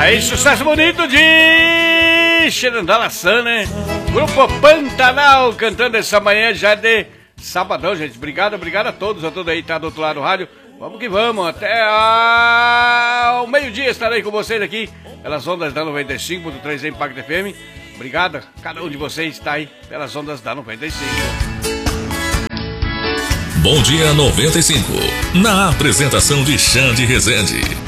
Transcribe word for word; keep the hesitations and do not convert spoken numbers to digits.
Aí, sucesso bonito de Xerandalaçã, né? Grupo Pantanal cantando essa manhã já de sabadão, gente. Obrigado, obrigado a todos, a todos aí que tá do outro lado do rádio. Vamos que vamos, até ao meio-dia estarei com vocês aqui pelas ondas da noventa e cinco ponto três Impact F M. Obrigado a cada um de vocês que está aí pelas ondas da noventa e cinco. Bom dia noventa e cinco, na apresentação de Xande Rezende.